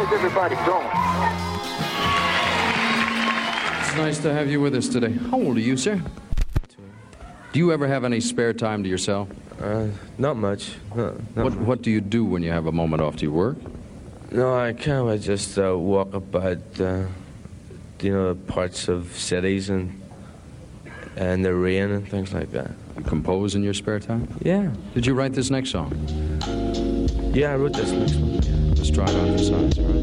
How's everybody doing? It's nice to have you with us today. How old are you, sir? Do you ever have any spare time to yourself? Not much. What do you do when you have a moment off? Do you work? No, I kind of just walk about, parts of cities and the rain and things like that. You compose in your spare time? Yeah. Did you write this next song? Yeah, I wrote this next one. Let's try it on for size, all right?